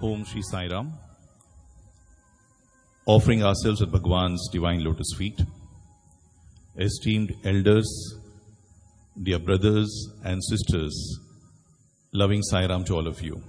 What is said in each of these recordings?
Om Shri Sai Ram. Offering ourselves at Bhagwan's divine lotus feet. Esteemed elders, dear brothers and sisters, loving Sai Ram to all of you.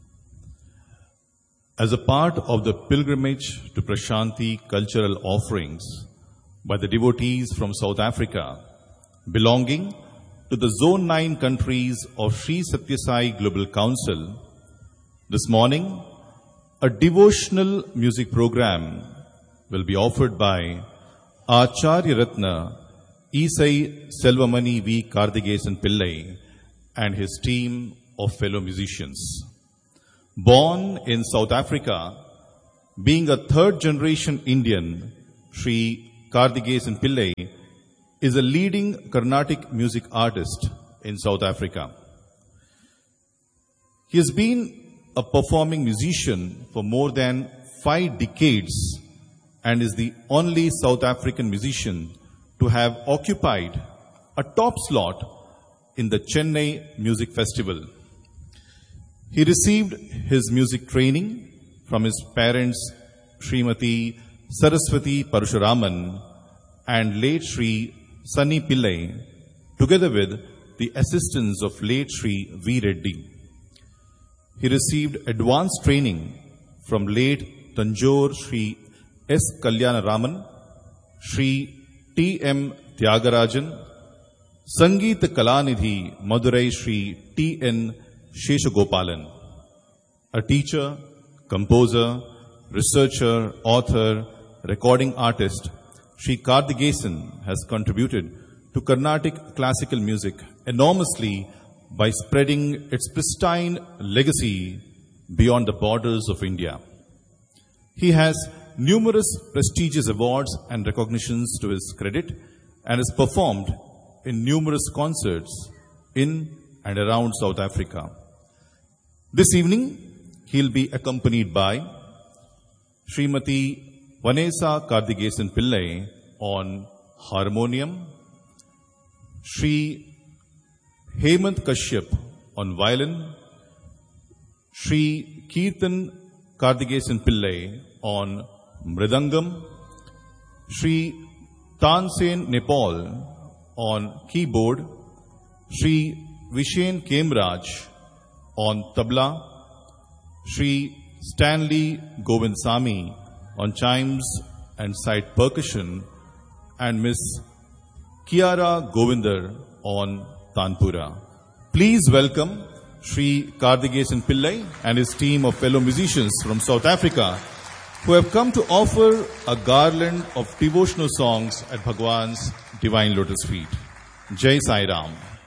As a part of the pilgrimage to Prashanti cultural offerings by the devotees from South Africa, belonging to the Zone 9 countries of Sri Satya Sai Global Council, this morning, a devotional music program will be offered by Acharya Ratna Isai Selvamani V. Karthikesan Pillai and his team of fellow musicians. Born in South Africa, being a third-generation Indian, Sri Karthikesan Pillai is a leading Carnatic music artist in South Africa. He has been a performing musician for more than 5 decades and is the only South African musician to have occupied a top slot in the Chennai Music Festival. He received his music training from his parents Srimati Saraswati Parashuraman and late Sri Sunny Pillai, together with the assistance of late Sri V. Reddy. He received advanced training from late Tanjore Sri S. Kalyana Raman, Sri T. M. Tyagarajan, Sangeeta Kalanidhi Madurai Sri T. N. Sheshagopalan. A teacher, composer, researcher, author, recording artist, Sri Karthikesan has contributed to Carnatic classical music enormously by spreading its pristine legacy beyond the borders of India. He has numerous prestigious awards and recognitions to his credit and has performed in numerous concerts in and around South Africa. This evening, he'll be accompanied by Srimati Vanessa Karthikesan Pillai on harmonium, Sri Hemant Kashyap on violin, Sri Kirtan Karthikesan Pillai on mridangam, Sri Tansen Nepal on keyboard, Sri Vishen Kemraj on tabla, Sri Stanley Govindsamy on chimes and side percussion, and Miss Kiara Govinder on tanpura. Please welcome Sri Karthikesan Pillai and his team of fellow musicians from South Africa who have come to offer a garland of devotional songs at Bhagwan's divine lotus feet. Jai Sai Ram.